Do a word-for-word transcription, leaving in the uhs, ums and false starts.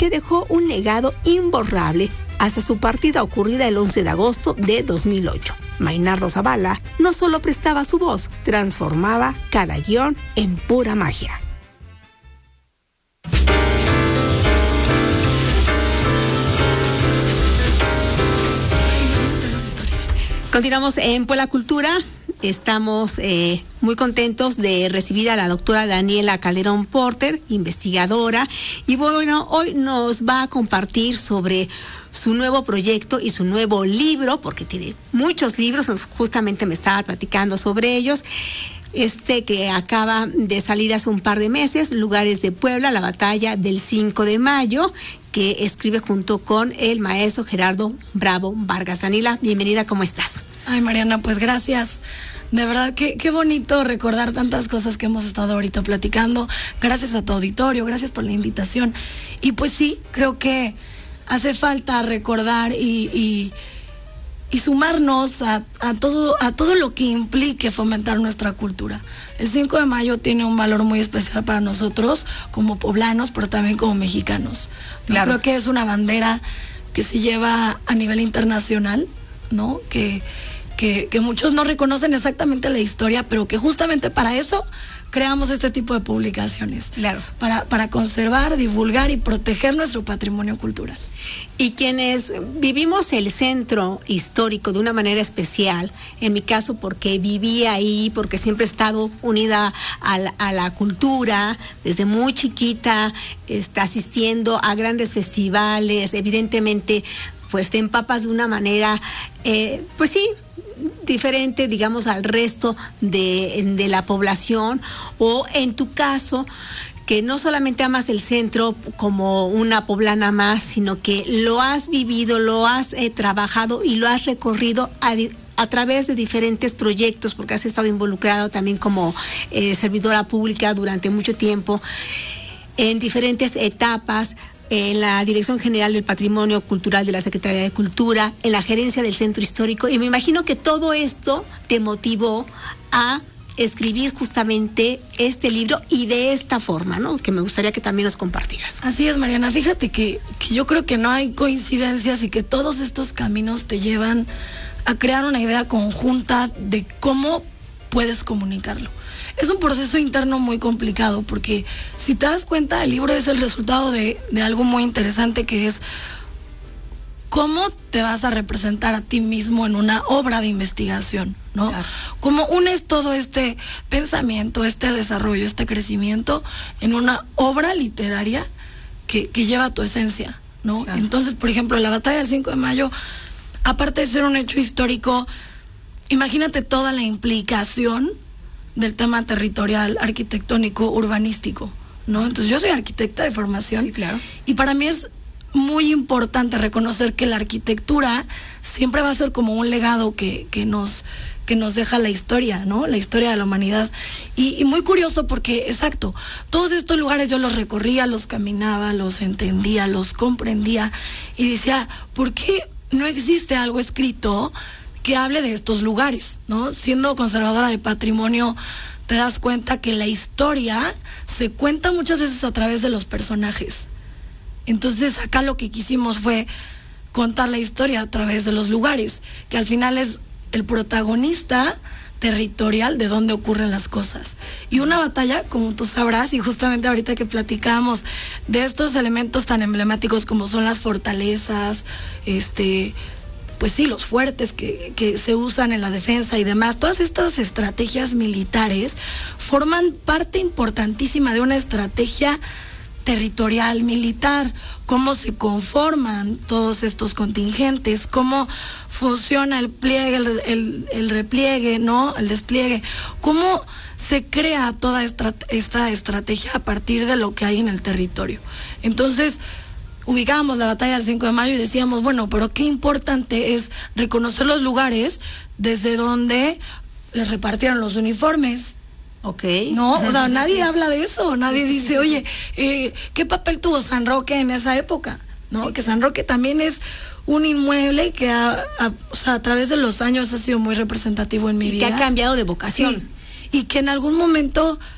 que dejó un legado imborrable hasta su partida ocurrida el once de agosto de dos mil ocho. Maynardo Zavala no solo prestaba su voz, transformaba cada guión en pura magia. Continuamos en Puebla Cultura. Estamos eh, muy contentos de recibir a la doctora Daniela Calderón Porter, investigadora, y bueno, hoy nos va a compartir sobre su nuevo proyecto y su nuevo libro, porque tiene muchos libros, justamente me estaba platicando sobre ellos. Este que acaba de salir hace un par de meses, Lugares de Puebla, la batalla del cinco de mayo, que escribe junto con el maestro Gerardo Bravo Vargas. Daniela, bienvenida, ¿cómo estás? Ay, Mariana, pues gracias. De verdad, qué, qué bonito recordar tantas cosas que hemos estado ahorita platicando. Gracias a tu auditorio, gracias por la invitación. Y pues sí, creo que hace falta recordar y, y, y sumarnos a, a, todo, a todo lo que implique fomentar nuestra cultura. El cinco de mayo tiene un valor muy especial para nosotros como poblanos, pero también como mexicanos. Claro. Creo que es una bandera que se lleva a nivel internacional, ¿no? Que... Que, que muchos no reconocen exactamente la historia, pero que justamente para eso creamos este tipo de publicaciones. Claro. Para, para conservar, divulgar y proteger nuestro patrimonio cultural. Y quienes vivimos el centro histórico de una manera especial, en mi caso porque viví ahí, porque siempre he estado unida a la, a la cultura, desde muy chiquita, está asistiendo a grandes festivales, evidentemente pues te empapas de una manera, eh, pues sí, diferente, digamos, al resto de, de la población, o en tu caso, que no solamente amas el centro como una poblana más, sino que lo has vivido, lo has eh, trabajado y lo has recorrido a, a través de diferentes proyectos, porque has estado involucrado también como eh, servidora pública durante mucho tiempo, en diferentes etapas, en la Dirección General del Patrimonio Cultural de la Secretaría de Cultura, en la gerencia del Centro Histórico, y me imagino que todo esto te motivó a escribir justamente este libro y de esta forma, ¿no? Que me gustaría que también nos compartieras. Así es, Mariana, fíjate que, que yo creo que no hay coincidencias y que todos estos caminos te llevan a crear una idea conjunta de cómo puedes comunicarlo. Es un proceso interno muy complicado porque si te das cuenta, el libro es el resultado de, de algo muy interesante, que es cómo te vas a representar a ti mismo en una obra de investigación, ¿no? Claro. Cómo unes todo este pensamiento, este desarrollo, este crecimiento en una obra literaria que, que lleva tu esencia, ¿no? Claro. Entonces, por ejemplo, la batalla del cinco de mayo, aparte de ser un hecho histórico, imagínate toda la implicación del tema territorial, arquitectónico, urbanístico, ¿no? Entonces yo soy arquitecta de formación. Sí, claro. Y para mí es muy importante reconocer que la arquitectura siempre va a ser como un legado que, que nos que nos deja la historia, ¿no? La historia de la humanidad. Y, y muy curioso porque, exacto, todos estos lugares yo los recorría, los caminaba, los entendía, los comprendía y decía, ¿por qué no existe algo escrito que hable de estos lugares, ¿no? Siendo conservadora de patrimonio, te das cuenta que la historia se cuenta muchas veces a través de los personajes. Entonces acá lo que quisimos fue contar la historia a través de los lugares, que al final es el protagonista territorial de dónde ocurren las cosas. Y una batalla, como tú sabrás, y justamente ahorita que platicamos de estos elementos tan emblemáticos como son las fortalezas, este... pues sí, los fuertes que, que se usan en la defensa y demás, todas estas estrategias militares forman parte importantísima de una estrategia territorial militar, cómo se conforman todos estos contingentes, cómo funciona el pliegue, el, el, el repliegue, ¿no? El despliegue, cómo se crea toda esta, esta estrategia a partir de lo que hay en el territorio. Entonces, ubicábamos la batalla del cinco de mayo y decíamos, bueno, pero qué importante es reconocer los lugares desde donde les repartieron los uniformes. Ok. No, o sea, nadie habla de eso, nadie dice, oye, eh, ¿qué papel tuvo San Roque en esa época? ¿No? Sí. Que San Roque también es un inmueble que a, a, o sea, a través de los años ha sido muy representativo en mi y vida. Que ha cambiado de vocación. Sí. Y que en algún momento